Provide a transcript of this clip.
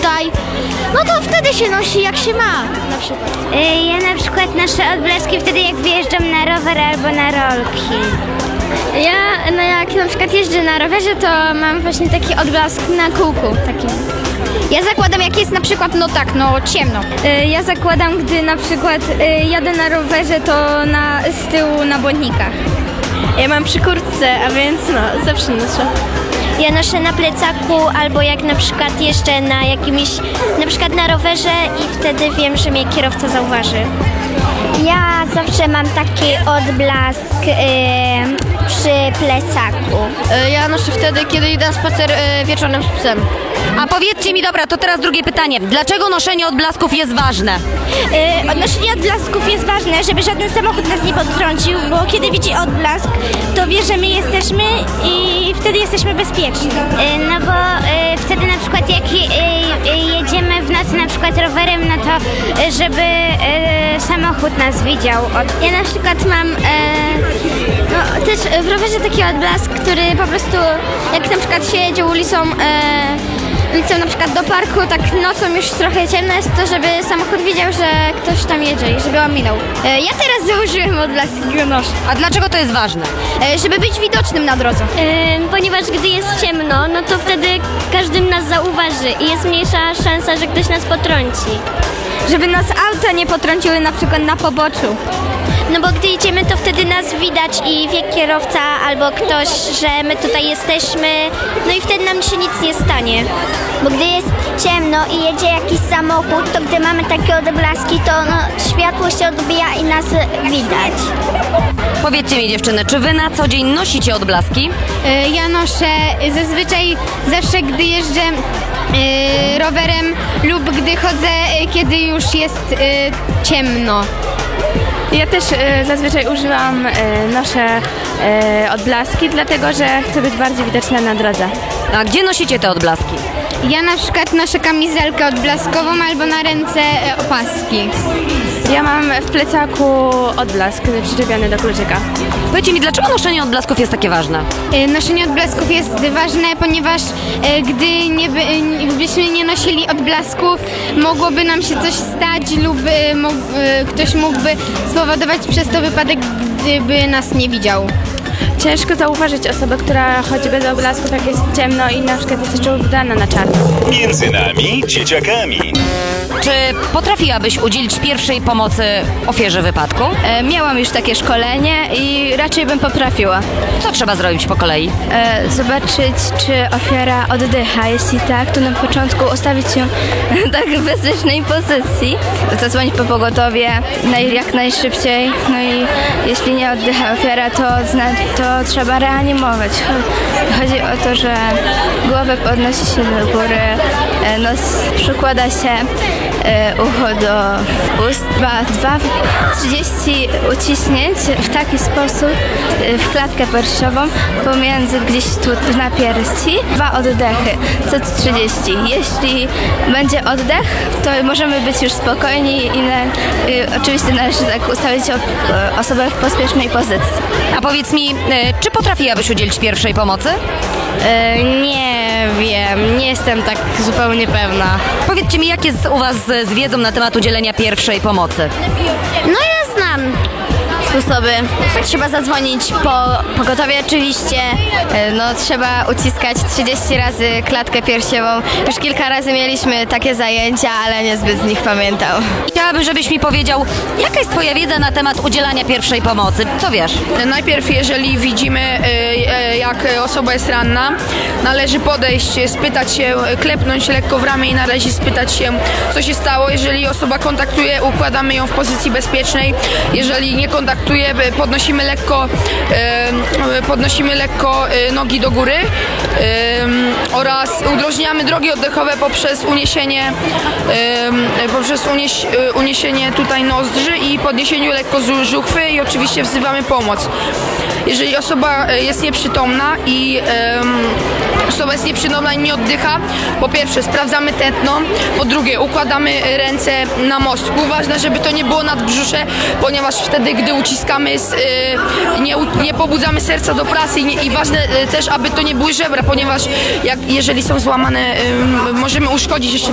tutaj, no to wtedy się nosi jak się ma na przykład. Ja na przykład noszę odblaski wtedy, jak wyjeżdżam na rower albo na rolki. Ja jak na przykład jeżdżę na rowerze, to mam właśnie taki odblask na kółku takim. Ja zakładam, jak jest na przykład, ciemno. Ja zakładam, gdy na przykład jadę na rowerze, to z tyłu na błędnikach. Ja mam przy kurtce, a więc zawsze noszę. Ja noszę na plecaku albo jak na przykład jeszcze na jakimś, na przykład na rowerze i wtedy wiem, że mnie kierowca zauważy. Ja zawsze mam taki odblask przy plecaku. Ja noszę wtedy, kiedy idę na spacer wieczorem z psem. A powiedzcie mi, dobra, to teraz drugie pytanie. Dlaczego noszenie odblasków jest ważne? Noszenie odblasków jest ważne, żeby żaden samochód nas nie potrącił, bo kiedy widzi odblask, to wie, że my jesteśmy i wtedy jesteśmy bezpieczni. No bo wtedy na przykład jak jedziemy w nocy na przykład rowerem, no to żeby samochód nas widział. Ja na przykład mam też w rowerze taki odblask, który po prostu, jak na przykład się jedzie ulicą na przykład do parku, tak nocą już trochę ciemno jest, to żeby samochód widział, że ktoś tam jedzie i żeby ominął. Ja teraz założyłem odblask i go noszę. A dlaczego to jest ważne? Żeby być widocznym na drodze. Ponieważ gdy jest ciemno, no to wtedy każdy nas zauważy i jest mniejsza szansa, że ktoś nas potrąci. Żeby nas auta nie potrąciły na przykład na poboczu. No bo gdy idziemy, to wtedy nas widać i wie kierowca albo ktoś, że my tutaj jesteśmy, no i wtedy nam się nic nie stanie. Bo gdy jest ciemno i jedzie jakiś samochód, to gdy mamy takie odblaski, to światło się odbija i nas widać. Powiedzcie mi, dziewczyny, czy wy na co dzień nosicie odblaski? Ja noszę zazwyczaj zawsze, gdy jeżdżę rowerem lub gdy chodzę, kiedy już jest ciemno. Ja też zazwyczaj noszę odblaski, dlatego że chcę być bardziej widoczna na drodze. A gdzie nosicie te odblaski? Ja na przykład noszę kamizelkę odblaskową albo na ręce opaski. Ja mam w plecaku odblask przyczepiony do kluczyka. Powiedzcie mi, dlaczego noszenie odblasków jest takie ważne? Noszenie odblasków jest ważne, ponieważ gdybyśmy nie nosili odblasków, mogłoby nam się coś stać lub ktoś mógłby spowodować przez to wypadek, gdyby nas nie widział. Ciężko zauważyć osobę, która chodzi bez odblasku, tak jest ciemno i na przykład jest jeszcze ubrana na czarno. Między nami, dzieciakami. Czy potrafiłabyś udzielić pierwszej pomocy ofierze wypadku? Miałam już takie szkolenie i raczej bym potrafiła. Co trzeba zrobić po kolei? Zobaczyć, czy ofiara oddycha. Jeśli tak, to na początku ustawić ją tak w bezpiecznej pozycji. Zadzwonić po pogotowie jak najszybciej. No i jeśli nie oddycha ofiara, to trzeba reanimować. Chodzi o to, że głowę podnosi się do góry, nos przykłada się, ucho do ust, 30 uciśnięć w taki sposób w klatkę piersiową pomiędzy gdzieś tu na piersi, 2 oddechy co 30. Jeśli będzie oddech, to możemy być już spokojni i oczywiście należy tak ustawić osobę w bezpiecznej pozycji. A powiedz mi, czy potrafiłabyś udzielić pierwszej pomocy? Nie wiem, nie jestem tak zupełnie pewna. Powiedzcie mi, jak jest u was z wiedzą na temat udzielenia pierwszej pomocy? No ja znam sposoby. Trzeba zadzwonić po pogotowie oczywiście. Trzeba uciskać 30 razy klatkę piersiową. Już kilka razy mieliśmy takie zajęcia, ale niezbyt z nich pamiętam. Chciałabym, żebyś mi powiedział, jaka jest twoja wiedza na temat udzielania pierwszej pomocy? Co wiesz? Najpierw, jeżeli widzimy, jak osoba jest ranna, należy podejść, spytać się, klepnąć lekko w ramię i należy spytać się, co się stało. Jeżeli osoba kontaktuje, układamy ją w pozycji bezpiecznej. Jeżeli nie kontaktuje, podnosimy lekko nogi do góry oraz udrożniamy drogi oddechowe poprzez uniesienie tutaj nozdrzy i podniesieniu lekko żuchwy i oczywiście wzywamy pomoc. Jeżeli osoba jest nieprzytomna i nie oddycha, po pierwsze sprawdzamy tętno, po drugie układamy ręce na mostku. Ważne, żeby to nie było nadbrzusze, ponieważ wtedy, gdy uciskamy, nie pobudzamy serca do pracy i ważne też, aby to nie były żebra, ponieważ jeżeli są złamane, możemy uszkodzić jeszcze